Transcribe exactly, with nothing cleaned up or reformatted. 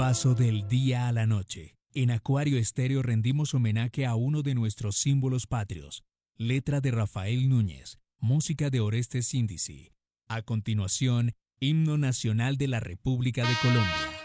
paso del día a la noche, en Acuario Estéreo rendimos homenaje a uno de nuestros símbolos patrios. Letra de Rafael Núñez, música de Orestes Índice. A continuación, Himno Nacional de la República de Colombia.